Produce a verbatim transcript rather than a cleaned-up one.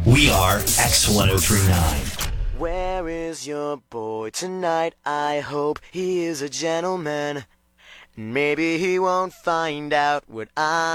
We are X ten thirty-nine. Where is your boy tonight? I hope he is a gentleman. Maybe he won't find out what I